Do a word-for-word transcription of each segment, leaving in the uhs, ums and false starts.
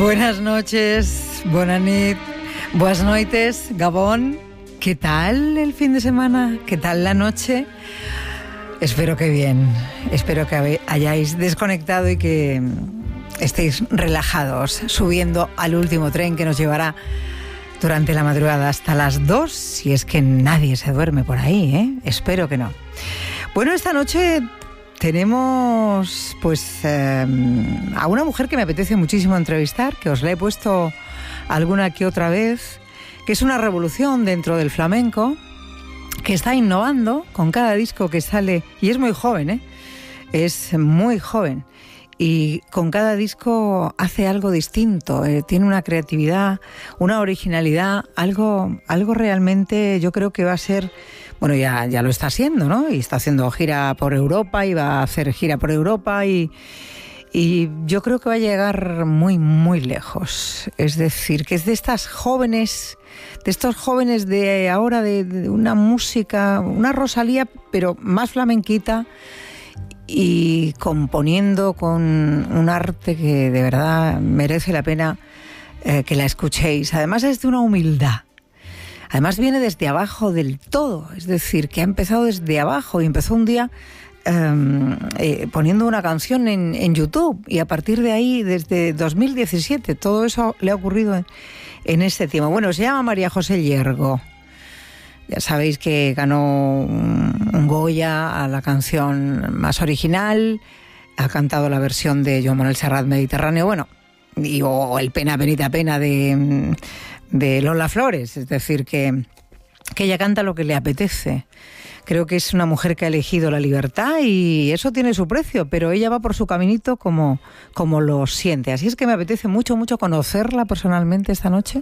Buenas noches, buenas nit, buenas noites, Gabón. ¿Qué tal el fin de semana? ¿Qué tal la noche? Espero que bien, espero que hayáis desconectado y que estéis relajados, subiendo al último tren que nos llevará durante la madrugada hasta las dos, si es que nadie se duerme por ahí, ¿eh? Espero que no. Bueno, esta noche tenemos pues eh, a una mujer que me apetece muchísimo entrevistar, que os la he puesto alguna que otra vez, que es una revolución dentro del flamenco, que está innovando con cada disco que sale, y es muy joven, ¿eh? Es muy joven, y con cada disco hace algo distinto, eh, tiene una creatividad, una originalidad, algo, algo realmente yo creo que va a ser... Bueno, ya, ya lo está haciendo, ¿no? Y está haciendo gira por Europa y va a hacer gira por Europa y, y yo creo que va a llegar muy, muy lejos. Es decir, que es de estas jóvenes, de estos jóvenes de ahora, de, de una música, una Rosalía, pero más flamenquita y componiendo con un arte que de verdad merece la pena eh, que la escuchéis. Además es de una humildad. Además viene desde abajo del todo, es decir, que ha empezado desde abajo y empezó un día eh, eh, poniendo una canción en, en YouTube y a partir de ahí, desde dos mil diecisiete, todo eso le ha ocurrido en, en este tiempo. Bueno, se llama María José Llergo. Ya sabéis que ganó un, un Goya a la canción más original, ha cantado la versión de Joan Manuel Serrat, Mediterráneo, bueno, y, o el Pena, Penita, Pena de... de Lola Flores, es decir, que, que ella canta lo que le apetece. Creo que es una mujer que ha elegido la libertad y eso tiene su precio, pero ella va por su caminito como, como lo siente. Así es que me apetece mucho, mucho conocerla personalmente esta noche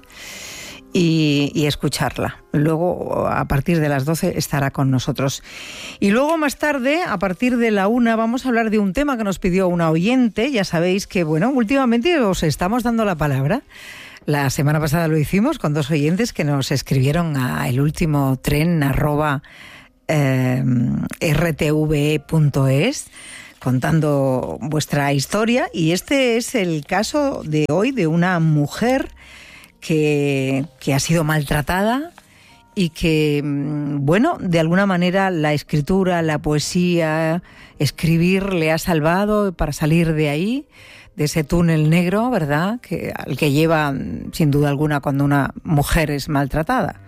y, y escucharla. Luego, a partir de las doce, estará con nosotros. Y luego, más tarde, a partir de la una, vamos a hablar de un tema que nos pidió una oyente. Ya sabéis que, bueno, últimamente os estamos dando la palabra. La semana pasada lo hicimos con dos oyentes que nos escribieron a el último tren arroba eh, r t v e punto es contando vuestra historia, y este es el caso de hoy de una mujer que, que ha sido maltratada y que, bueno, de alguna manera la escritura, la poesía, escribir le ha salvado para salir de ahí, de ese túnel negro, ¿verdad?, que, al que lleva, sin duda alguna, cuando una mujer es maltratada.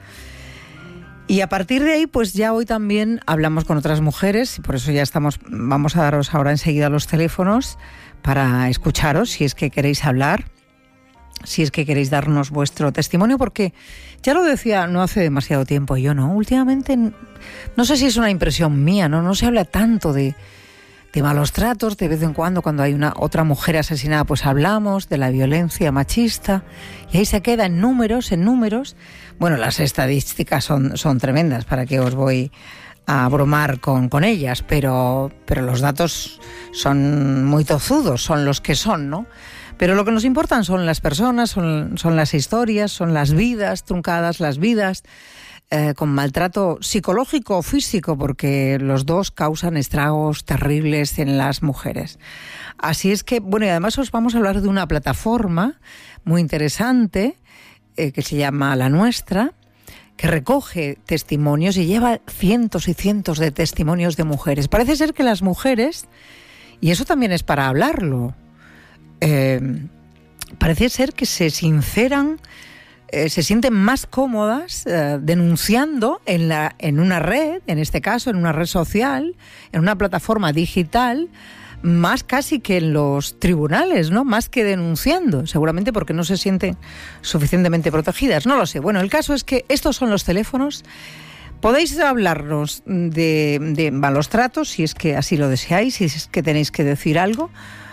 Y a partir de ahí, pues ya hoy también hablamos con otras mujeres, y por eso ya estamos, vamos a daros ahora enseguida los teléfonos para escucharos, si es que queréis hablar, si es que queréis darnos vuestro testimonio, porque ya lo decía no hace demasiado tiempo yo, ¿no? Últimamente, no sé si es una impresión mía, ¿no? No se habla tanto de... de malos tratos, de vez en cuando, cuando hay una otra mujer asesinada, pues hablamos de la violencia machista, y ahí se queda en números, en números. Bueno, las estadísticas son, son tremendas, para que os voy a bromar con, con ellas, pero, pero los datos son muy tozudos, son los que son, ¿no? Pero lo que nos importan son las personas, son, son las historias, son las vidas truncadas, las vidas Eh, con maltrato psicológico o físico, porque los dos causan estragos terribles en las mujeres. Así es que, bueno, y además os vamos a hablar de una plataforma muy interesante eh, que se llama La Nuestra, que recoge testimonios y lleva cientos y cientos de testimonios de mujeres. Parece ser que las mujeres, y eso también es para hablarlo, eh, parece ser que se sinceran, Eh, se sienten más cómodas eh, denunciando en, la, en una red, en este caso en una red social, en una plataforma digital, más casi que en los tribunales, ¿no? Más que denunciando, seguramente porque no se sienten suficientemente protegidas. No lo sé. Bueno, el caso es que estos son los teléfonos. Podéis hablarnos de, de malos tratos, si es que así lo deseáis, si es que tenéis que decir algo,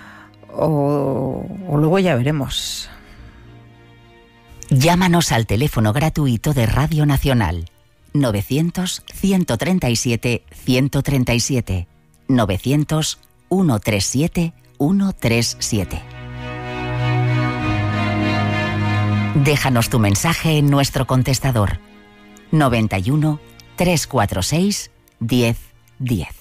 o, o luego ya veremos. Llámanos al teléfono gratuito de Radio Nacional novecientos, ciento treinta y siete, ciento treinta y siete, novecientos, ciento treinta y siete, ciento treinta y siete. Déjanos tu mensaje en nuestro contestador noventa y uno, trescientos cuarenta y seis, diez, diez.